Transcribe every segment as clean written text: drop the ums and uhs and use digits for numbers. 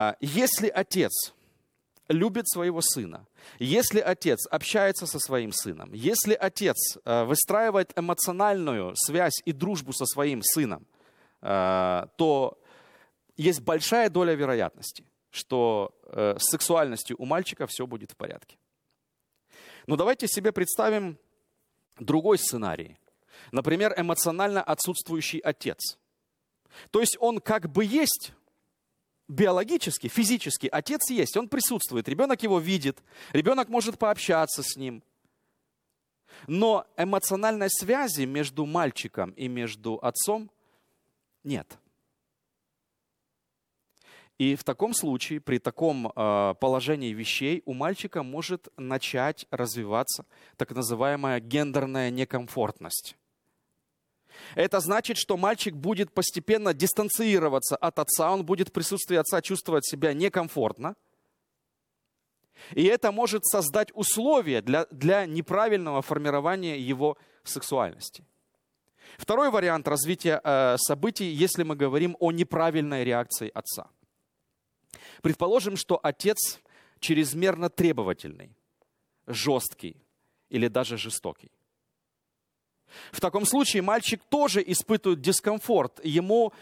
Если отец любит своего сына, если отец общается со своим сыном, если отец выстраивает эмоциональную связь и дружбу со своим сыном, то есть большая доля вероятности, что с сексуальностью у мальчика все будет в порядке. Но давайте себе представим другой сценарий. Например, эмоционально отсутствующий отец. То есть он как бы есть биологически, физически, отец есть, он присутствует, ребенок его видит, ребенок может пообщаться с ним. Но эмоциональной связи между мальчиком и между отцом нет. И в таком случае, при таком положении вещей, у мальчика может начать развиваться так называемая гендерная некомфортность. Это значит, что мальчик будет постепенно дистанцироваться от отца, он будет в присутствии отца чувствовать себя некомфортно. И это может создать условия для неправильного формирования его сексуальности. Второй вариант развития событий, если мы говорим о неправильной реакции отца. Предположим, что отец чрезмерно требовательный, жесткий или даже жестокий. В таком случае мальчик тоже испытывает дискомфорт. Ему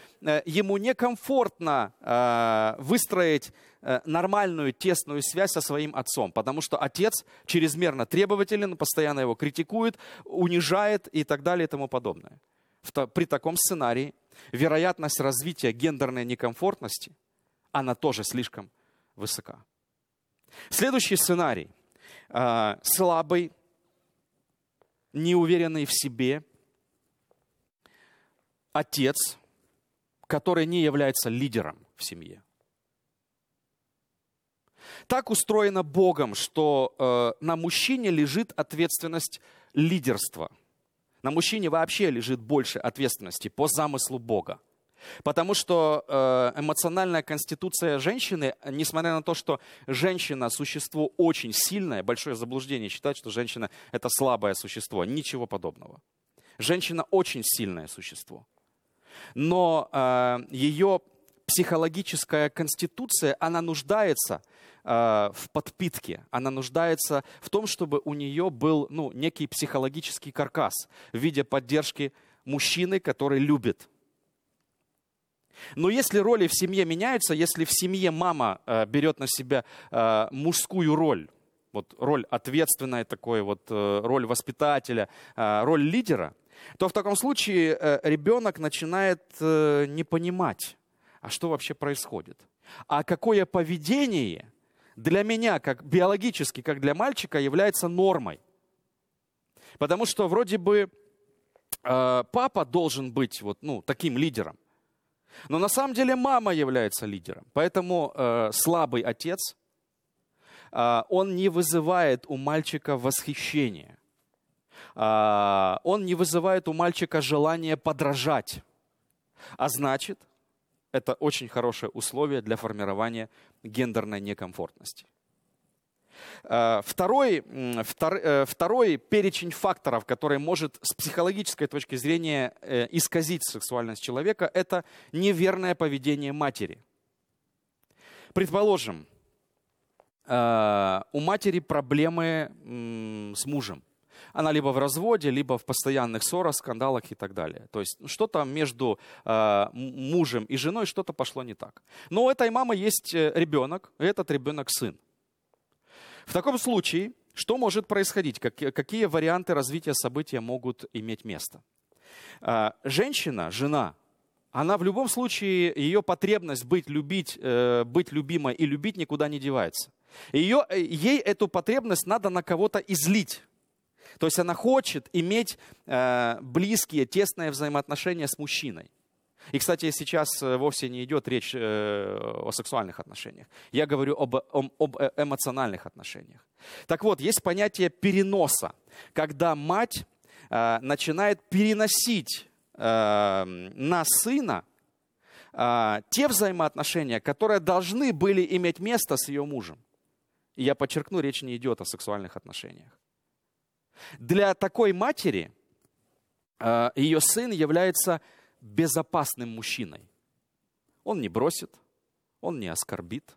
некомфортно выстроить нормальную, тесную связь со своим отцом, потому что отец чрезмерно требователен, постоянно его критикует, унижает и так далее и тому подобное. При таком сценарии вероятность развития гендерной некомфортности, она тоже слишком высока. Следующий сценарий. Слабый, неуверенный в себе отец, который не является лидером в семье. Так устроено Богом, что на мужчине лежит ответственность лидерства. На мужчине вообще лежит больше ответственности по замыслу Бога. Потому что эмоциональная конституция женщины, несмотря на то, что женщина – существо очень сильное, большое заблуждение считать, что женщина – это слабое существо. Ничего подобного. Женщина – очень сильное существо. Но ее психологическая конституция, она нуждается в подпитке, она нуждается в том, чтобы у нее был некий психологический каркас в виде поддержки мужчины, который любит. Но если роли в семье меняются, если в семье мама берет на себя мужскую роль, роль ответственная, роль воспитателя, роль лидера, то в таком случае ребенок начинает не понимать, а что вообще происходит. А какое поведение для меня, как биологически, как для мальчика, является нормой. Потому что вроде бы папа должен быть таким лидером. Но на самом деле мама является лидером. Поэтому слабый отец, он не вызывает у мальчика восхищения. Он не вызывает у мальчика желания подражать. А значит, это очень хорошее условие для формирования гендерной некомфортности. Второй перечень факторов, который может с психологической точки зрения исказить сексуальность человека, это неверное поведение матери. Предположим, у матери проблемы с мужем. Она либо в разводе, либо в постоянных ссорах, скандалах и так далее. То есть что-то между мужем и женой, что-то пошло не так. Но у этой мамы есть ребенок, и этот ребенок сын. В таком случае, что может происходить? Какие варианты развития события могут иметь место? Женщина, жена, она в любом случае, ее потребность быть любимой и любить никуда не девается. Ей эту потребность надо на кого-то излить. То есть она хочет иметь близкие, тесные взаимоотношения с мужчиной. И, кстати, сейчас вовсе не идет речь о сексуальных отношениях. Я говорю об эмоциональных отношениях. Так вот, есть понятие переноса, когда мать начинает переносить на сына те взаимоотношения, которые должны были иметь место с ее мужем. И я подчеркну, речь не идет о сексуальных отношениях. Для такой матери ее сын является безопасным мужчиной. Он не бросит, он не оскорбит,